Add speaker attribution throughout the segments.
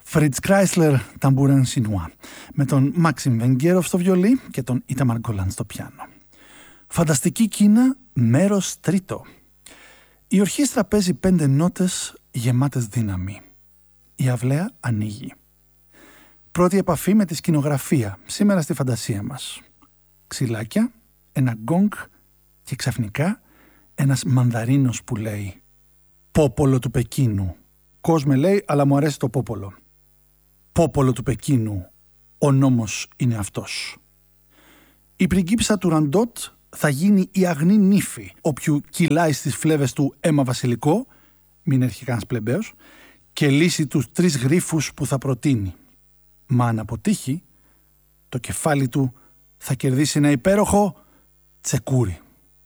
Speaker 1: Fritz Kreisler, Tambourin Chinois, με τον Μάξιμ Βενγκέροφ στο βιολί και τον Ίταμαρ Γκολάν στο πιάνο. Φανταστική Κίνα, μέρος τρίτο. Η ορχήστρα παίζει 5 νότες γεμάτες δύναμη. Η αυλαία ανοίγει. Πρώτη επαφή με τη σκηνογραφία, σήμερα στη φαντασία μας. Ξυλάκια, ένα γκόγκ και ξαφνικά ένας μανδαρίνος που λέει «Πόπολο του Πεκίνου». Κόσμε λέει, αλλά μου αρέσει το πόπολο. «Πόπολο του Πεκίνου, ο νόμος είναι αυτός». Η πριγκίπισσα του Ραντότ θα γίνει η αγνή νύφη, όποιου κυλάει στις φλέβες του αίμα βασιλικό, μην έρχει κανένας πλεμπαίος, και λύσει τους 3 γρίφους που θα προτείνει. Μα αν αποτύχει, το κεφάλι του θα κερδίσει ένα υπέροχο τσεκούρι.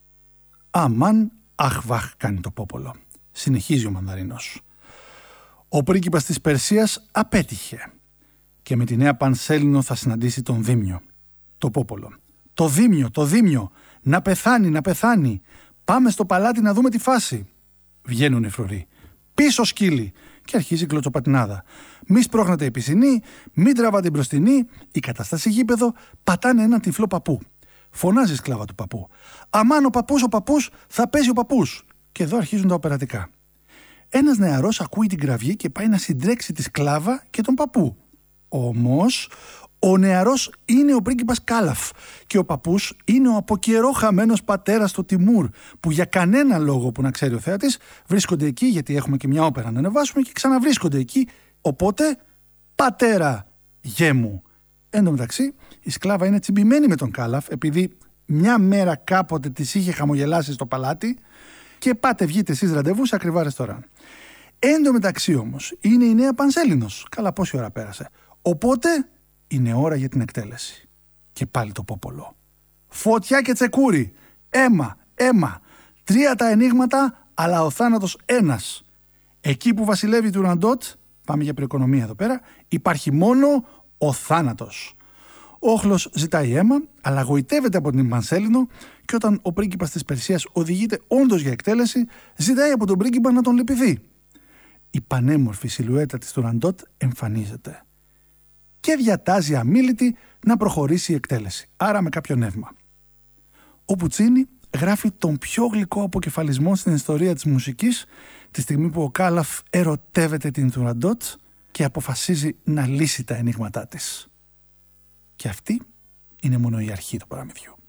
Speaker 1: Αμάν αχβάχ κάνει το πόπολο. Συνεχίζει ο Μανδαρίνος. Ο πρίγκιπας της Περσίας απέτυχε και με τη νέα Πανσέλινο θα συναντήσει τον Δίμιο. Το πόπολο. Το Δίμιο, να πεθάνει, να πεθάνει. Πάμε στο παλάτι να δούμε τη φάση. Βγαίνουν οι φρουροί. Πίσω σκύλι. Και αρχίζει η κλωτσοπατινάδα. Μη σπρώχνατε η πισινή, μην τραβάτε την μπροστινή, η κατάσταση γήπεδο, πατάνε έναν τυφλό παππού. Φωνάζει η σκλάβα του παππού. Αμάν ο παππούς, θα παίζει ο παππούς. Και εδώ αρχίζουν τα οπερατικά. Ένας νεαρός ακούει την κραυγή και πάει να συντρέξει τη σκλάβα και τον παππού. Όμως, ο νεαρός είναι ο πρίγκιπας Κάλαφ και ο παππούς είναι ο από καιρό χαμένος πατέρας του Τιμούρ, που για κανένα λόγο που να ξέρει ο θέατης βρίσκονται εκεί, γιατί έχουμε και μια όπερα να ανεβάσουμε, και ξαναβρίσκονται εκεί. Οπότε, πατέρα, γέ μου. Εν τω μεταξύ, η σκλάβα είναι τσιμπημένη με τον Κάλαφ, επειδή μια μέρα κάποτε της είχε χαμογελάσει στο παλάτι και πάτε βγείτε εσείς ραντεβού σε ακριβά ρεστοράν. Εν τω μεταξύ όμως, είναι η νέα Πανσέλινος. Καλά, πόση ώρα πέρασε. Οπότε, είναι ώρα για την εκτέλεση. Και πάλι το πόπολο. Φωτιά και τσεκούρι. Αίμα. 3 τα ενίγματα, αλλά ο θάνατος ένας. Εκεί που βασιλεύει του Ραντότ, πάμε για προοικονομία εδώ πέρα, υπάρχει μόνο ο θάνατος. Ο όχλος ζητάει αίμα, αλλά γοητεύεται από την Πανσέλινο και όταν ο πρίγκιπας της Περσίας οδηγείται όντως για εκτέλεση, ζητάει από τον πρίγκιπα να τον λυπηθεί. Η πανέμορφη σιλουέτα της του Ραντότ εμφανίζεται και διατάζει αμίλητη να προχωρήσει η εκτέλεση, άρα με κάποιο νεύμα. Ο Πουτσίνι γράφει τον πιο γλυκό αποκεφαλισμό στην ιστορία της μουσικής, τη στιγμή που ο Κάλαφ ερωτεύεται την Τουραντότ και αποφασίζει να λύσει τα ενίγματά της. Και αυτή είναι μόνο η αρχή του παραμυθιού.